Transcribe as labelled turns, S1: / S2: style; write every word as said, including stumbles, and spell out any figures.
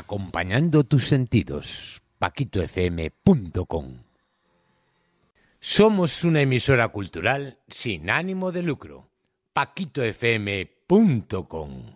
S1: acompañando tus sentidos. paquito f m punto com. Somos una emisora cultural sin ánimo de lucro. paquito f m punto com.